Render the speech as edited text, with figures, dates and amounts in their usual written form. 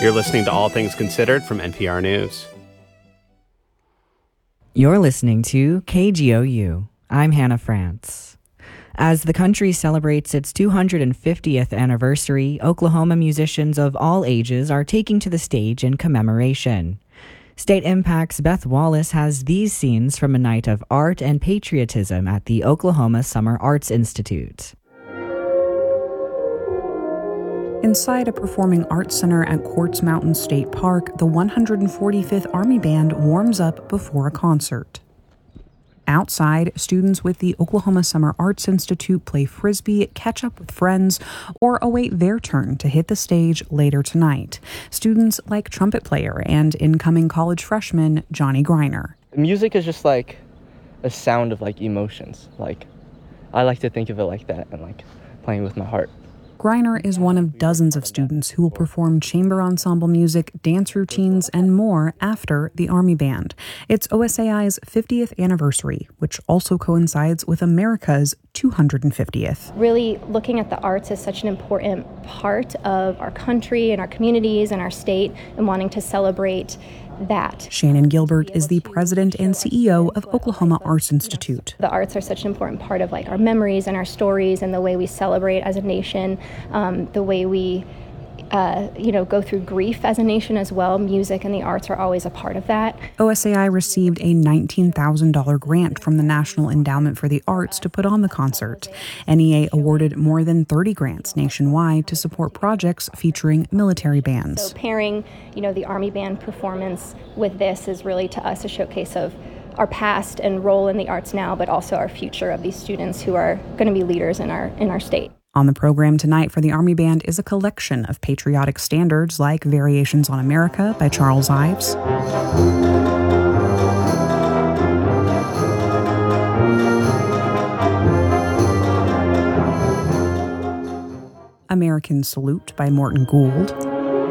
You're listening to All Things Considered from NPR News. You're listening to KGOU. I'm Hannah France. As the country celebrates its 250th anniversary, Oklahoma musicians of all ages are taking to the stage in commemoration. State Impact's Beth Wallace has these scenes from a night of art and patriotism at the Oklahoma Summer Arts Institute. Inside a performing arts center at Quartz Mountain State Park, the 145th Army Band warms up before a concert. Outside, students with the Oklahoma Summer Arts Institute play Frisbee, catch up with friends, or await their turn to hit the stage later tonight. Students like trumpet player and incoming college freshman Johnny Greiner. Music is just like a sound of like emotions. Like, I like to think of it like that and like playing with my heart. Greiner is one of dozens of students who will perform chamber ensemble music, dance routines, and more after the Army Band. It's OSAI's 50th anniversary, which also coincides with America's 250th. Really looking at the arts as such an important part of our country and our communities and our state, and wanting to celebrate that. Shannon Gilbert is the president and CEO of Oklahoma Arts Institute. The arts are such an important part of like our memories and our stories and the way we celebrate as a nation, the way we go through grief as a nation as well. Music and the arts are always a part of that. OSAI received a $19,000 grant from the National Endowment for the Arts to put on the concert. NEA awarded more than 30 grants nationwide to support projects featuring military bands. So pairing, the Army Band performance with this is really to us a showcase of our past and role in the arts now, but also our future of these students who are going to be leaders in our state. On the program tonight for the Army Band is a collection of patriotic standards like Variations on America by Charles Ives, American Salute by Morton Gould,